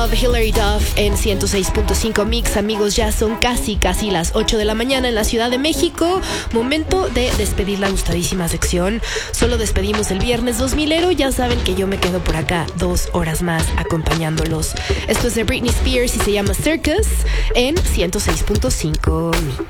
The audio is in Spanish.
Love, Hilary Duff en 106.5 Mix. Amigos, ya son casi las 8 de la mañana en la Ciudad de México. Momento de despedir la gustadísima sección. Solo despedimos el viernes 2000ero. Ya saben que yo me quedo por acá 2 horas más acompañándolos. Esto es de Britney Spears y se llama Circus en 106.5 Mix.